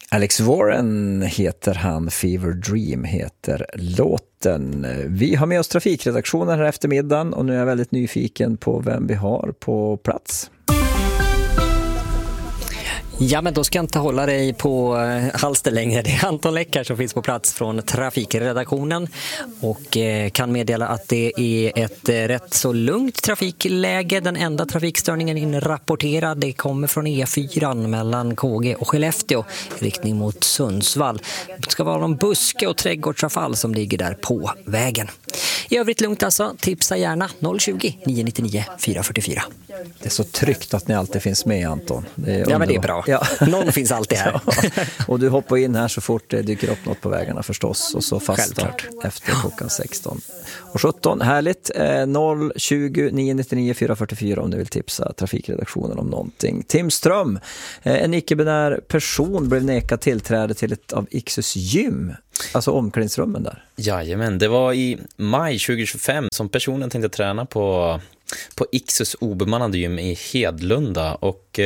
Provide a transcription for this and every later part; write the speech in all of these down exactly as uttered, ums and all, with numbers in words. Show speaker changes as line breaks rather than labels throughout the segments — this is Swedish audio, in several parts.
Alex Warren heter han, Fever Dream heter låten. Vi har med oss trafikredaktionen här eftermiddagen och nu är jag väldigt nyfiken på vem vi har på plats.
Ja, men då ska jag inte hålla dig på halster längre. Det är Anton Läckar som finns på plats från trafikredaktionen och kan meddela att det är ett rätt så lugnt trafikläge. Den enda trafikstörningen inrapporterad, det kommer från E fyra mellan K G och Skellefteå i riktning mot Sundsvall. Det ska vara någon buske och trädgårdsavfall som ligger där på vägen. I övrigt lugnt alltså, tipsa gärna noll tjugo, nio nio nio, fyra fyra fyra.
Det är så tryggt att ni alltid finns med, Anton. Det är
ja, men det är bra. Ja. Någon finns alltid här.
Ja. Och du hoppar in här så fort det dyker upp något på vägarna förstås. Och så fasta efter klockan sexton och sjutton. Härligt. noll tjugo, nio nio nio, fyra fyra fyra om du vill tipsa trafikredaktionen om någonting. Tim Ström, en icke-binär person, blev nekad tillträde till ett av Ixus gym. Alltså omklädningsrummen där.
Jajamän, det var i maj tjugo tjugofem som personen tänkte träna på, på Ixus obemannade gym i Hedlunda och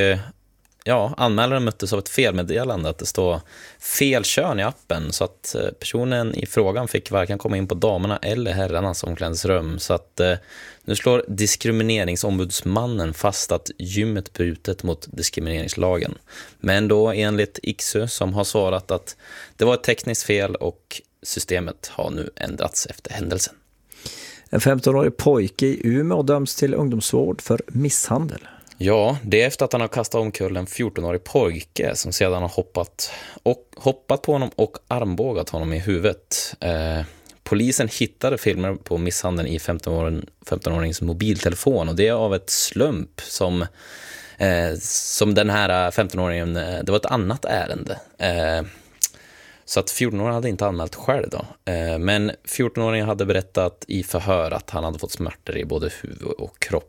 ja, anmälaren möttes av ett felmeddelande att det står fel kön i appen så att personen i frågan fick varken komma in på damerna eller herrarnas omklädningsrum. Så att eh, nu slår diskrimineringsombudsmannen fast att gymmet brutit mot diskrimineringslagen. Men då enligt Ixu som har svarat att det var ett tekniskt fel och systemet har nu ändrats efter händelsen.
En femtonårig pojke i Umeå döms till ungdomsvård för misshandel.
Ja, det är efter att han har kastat omkull en fjortonårig pojke som sedan har hoppat, och, hoppat på honom och armbågat honom i huvudet. Eh, polisen hittade filmer på misshandeln i femton-åringens mobiltelefon och det är av ett slump som, eh, som den här femton-åringen, det var ett annat ärende. Eh, så att fjorton-åringen hade inte anmält själv då. Eh, men fjorton-åringen hade berättat i förhör att han hade fått smärtor i både huvud och kropp.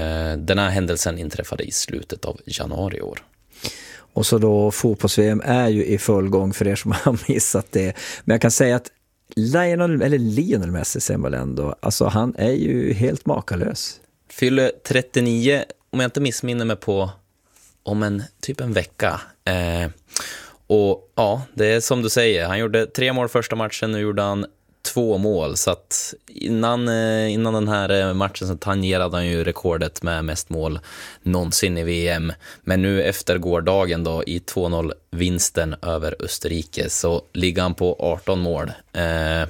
Den här händelsen inträffade i slutet av januari i år.
Och så då fotbolls-V M är ju i full gång för er som har missat det. Men jag kan säga att Lionel, eller Lionel Messi säger man ändå, alltså han är ju helt makalös.
Fyller trettionio, om jag inte missminner mig på, om en typ en vecka. Eh, och ja, det är som du säger, han gjorde tre mål första matchen, nu gjorde han två mål, så att innan, innan den här matchen så tangerade han ju rekordet med mest mål någonsin i V M. Men nu efter gårdagen då i två noll vinsten över Österrike så ligger han på arton mål. Eh,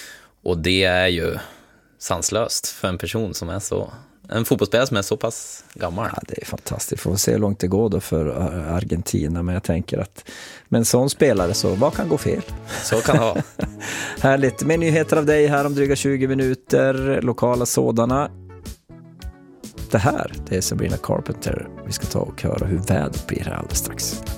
och det är ju sanslöst för en person som är så, en fotbollsspelare som är så pass gammal.
Ja, det är fantastiskt. Får se hur långt det går då för Argentina. Men jag tänker att med en sån spelare så vad kan gå fel?
Så kan det ha.
Härligt. Med nyheter av dig här om dryga tjugo minuter. Lokala sådana. Det här, det är Sabrina Carpenter. Vi ska ta och höra hur vädret blir här alldeles strax.